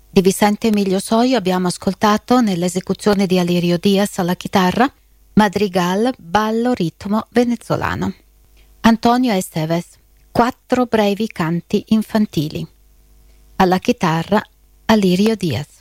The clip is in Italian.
Di Vicente Emilio Soio abbiamo ascoltato, nell'esecuzione di Alirio Diaz alla chitarra, Madrigal, ballo ritmo venezolano. Antonio Esteves, 4 brevi canti infantili. Alla chitarra Alirio Diaz.